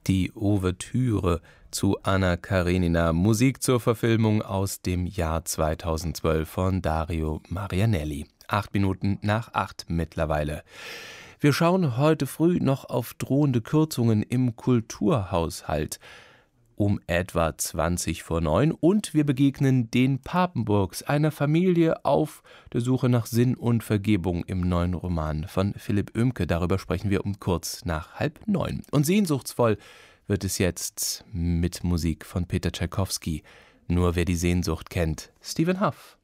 Die Ouvertüre zu Anna Karenina, Musik zur Verfilmung aus dem Jahr 2012 von Dario Marianelli. 7:08 mittlerweile. Wir schauen heute früh noch auf drohende Kürzungen im Kulturhaushalt um etwa 8:20 und wir begegnen den Papenburgs, einer Familie auf der Suche nach Sinn und Vergebung im neuen Roman von Philipp Oehmke. Darüber sprechen wir um kurz nach 8:30. Und sehnsuchtsvoll wird es jetzt mit Musik von Peter Tschaikowski. Nur wer die Sehnsucht kennt, Stephen Hough.